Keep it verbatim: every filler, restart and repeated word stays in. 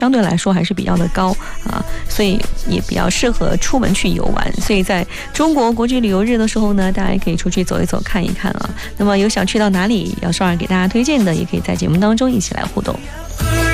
相对来说还是比较的高啊，所以也比较适合出门去游玩。所以在中国国际旅游日的时候呢，大家也可以出去走一走看一看啊。那么有想去到哪里要少儿给大家推荐的，也可以在节目当中一起来互动。